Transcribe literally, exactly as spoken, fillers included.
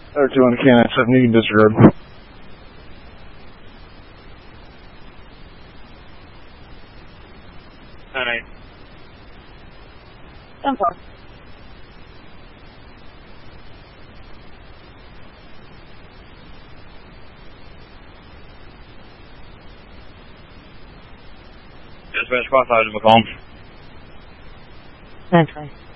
Or two on the K nine seven, you can disregard. Alright. ten four. Dispatch five five to McComb. ten twenty.